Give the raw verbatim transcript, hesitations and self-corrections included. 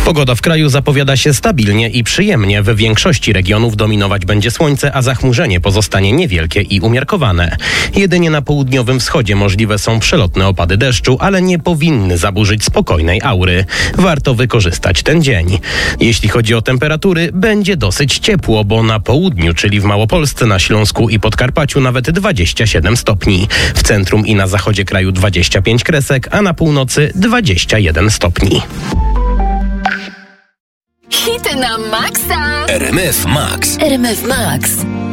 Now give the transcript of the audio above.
Pogoda w kraju zapowiada się stabilnie i przyjemnie. W większości regionów dominować będzie słońce, a zachmurzenie pozostanie niewielkie i umiarkowane. Jedynie na południowym wschodzie możliwe są przelotne opady deszczu, ale nie powinny zaburzyć spokojnej aury. Warto wykorzystać ten dzień. Jeśli chodzi o temperatury, będzie dosyć ciepło, bo na południu, czyli w Małopolsce, na Śląsku i Podkarpaciu nawet dwadzieścia siedem stopni. W centrum i na zachodzie kraju dwadzieścia pięć kresek, a na północy dwadzieścia jeden stopni. Hity na maksa! R M F Max. R M F Max.